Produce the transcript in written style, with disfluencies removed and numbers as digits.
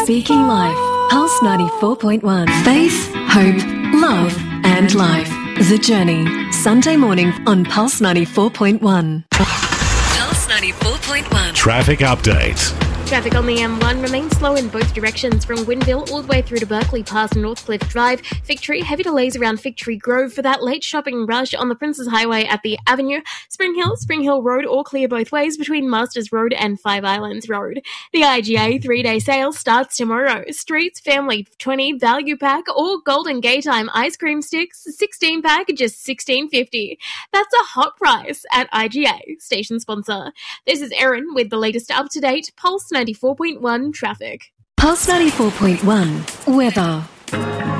Speaking Life. Pulse 94.1. Faith, hope, love and life. The Journey. Sunday morning on Pulse 94.1. Pulse 94.1. Traffic update. Traffic on the M1 remains slow in both directions from Gwynville all the way through to Berkeley past Northcliffe Drive. Fig Tree, heavy delays around Fig Tree Grove for that late shopping rush on the Princes Highway at the Avenue. Spring Hill Road all clear both ways between Masters Road and Five Islands Road. The IGA 3-day sale starts tomorrow. Streets Family 20 value pack or Golden Gay Time ice cream sticks 16 pack just $16.50. That's a hot price at IGA, station sponsor. This is Erin with the latest up-to-date Pulse 94.1 traffic. Pulse 94.1. Weather.